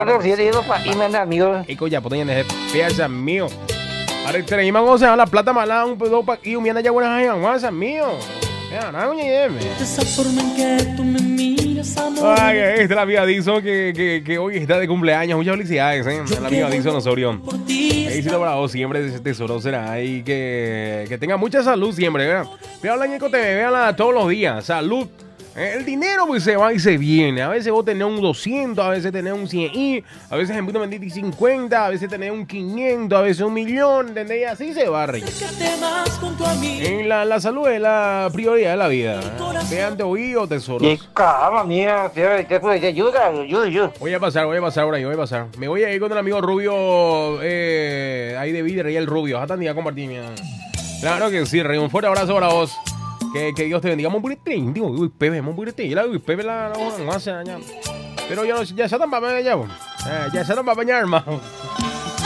Y coña, pues ya piensa mío. Ahora el o sea, la plata mala un pedo pa' aquí, un ya buenas aguanza mío. Ya, no, esa forma en que tú me miras, amor. Ay, esta es la amiga Dixon que hoy está de cumpleaños. Muchas felicidades, la amiga Dixon Osorio. Éxito para vos siempre, ese tesoro será. Y que tenga mucha salud siempre, ¿verdad? Vean la TV, veanla todos los días. Salud. El dinero pues se va y se viene. A veces vos tenés un 200, a veces tenés un 100 y a veces en 50, a veces tenés un 500, a veces un millón, ¿entendés? Y así se va, rey. En la salud es la prioridad de la vida. Vean te oído, tesoros. Voy a pasar ahora, yo voy a pasar. Me voy a ir con el amigo Rubio, ahí de vida, Rey el Rubio. Hasta día compartir, claro que sí, Rey. Un fuerte abrazo para vos. Que Dios te bendiga. Muy digo, uy, Pepe, muy bonito. La uy, Pepe la no hace dañar. Pero ya se están para bañar, ya se están para bañar, hermano.